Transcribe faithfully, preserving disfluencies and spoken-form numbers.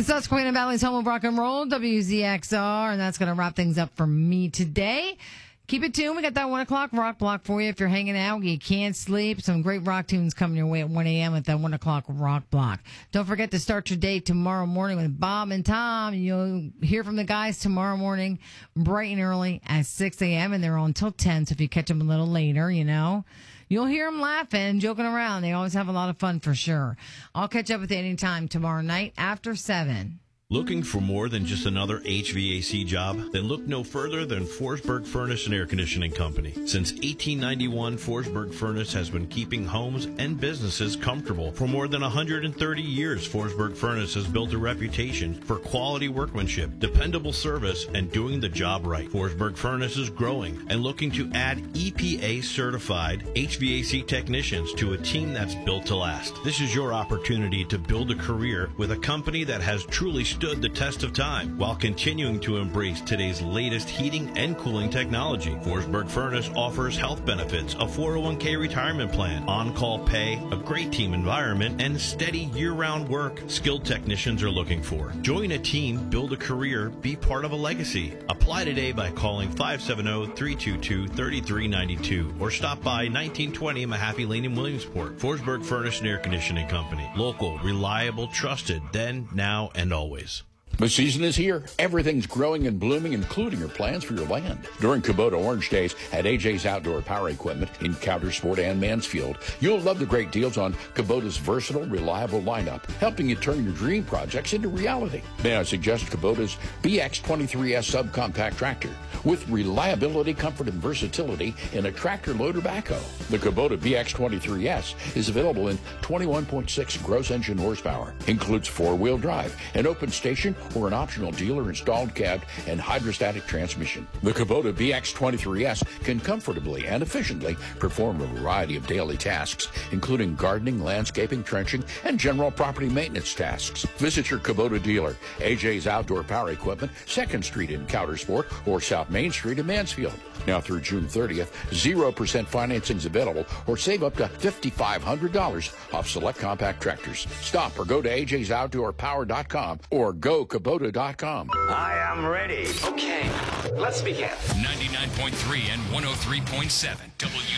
Susquehanna Valley's home of rock and roll, W Z X R, and that's going to wrap things up for me today. Keep it tuned. We got that one o'clock rock block for you if you're hanging out. You can't sleep. Some great rock tunes coming your way at one a.m. at that one o'clock rock block. Don't forget to start your day tomorrow morning with Bob and Tom. You'll hear from the guys tomorrow morning bright and early at six a.m. and they're on until ten. So if you catch them a little later, you know, you'll hear them laughing, joking around. They always have a lot of fun for sure. I'll catch up with you anytime tomorrow night after seven. Looking for more than just another H V A C job? Then look no further than Forsberg Furnace and Air Conditioning Company. Since eighteen ninety-one, Forsberg Furnace has been keeping homes and businesses comfortable. For more than one hundred thirty years, Forsberg Furnace has built a reputation for quality workmanship, dependable service, and doing the job right. Forsberg Furnace is growing and looking to add E P A-certified H V A C technicians to a team that's built to last. This is your opportunity to build a career with a company that has truly stood the test of time while continuing to embrace today's latest heating and cooling technology. Forsberg Furnace offers health benefits, a four oh one k retirement plan, on-call pay, a great team environment, and steady year-round work skilled technicians are looking for. Join a team, build a career, be part of a legacy. Apply today by calling five seven zero, three two two, three three nine two or stop by nineteen twenty Mahaffey Lane in Williamsport. Forsberg Furnace and Air Conditioning Company. Local, reliable, trusted, then, now, and always. The season is here. Everything's growing and blooming, including your plans for your land. During Kubota Orange Days at A J's Outdoor Power Equipment in Countersport and Mansfield, you'll love the great deals on Kubota's versatile, reliable lineup, helping you turn your dream projects into reality. May I suggest Kubota's B X twenty-three S subcompact tractor with reliability, comfort, and versatility in a tractor loader backhoe. The Kubota B X twenty-three S is available in twenty-one point six gross engine horsepower, includes four-wheel drive, an open station, or an optional dealer-installed cab and hydrostatic transmission. The Kubota B X twenty-three S can comfortably and efficiently perform a variety of daily tasks, including gardening, landscaping, trenching, and general property maintenance tasks. Visit your Kubota dealer, A J's Outdoor Power Equipment, second Street in Countersport, or South Main Street in Mansfield. Now through June thirtieth, zero percent financing is available, or save up to five thousand five hundred dollars off select compact tractors. Stop or go to A J's Outdoor Power dot com or go Kubota dot com. I am ready. Okay, let's begin. ninety-nine point three and one oh three point seven W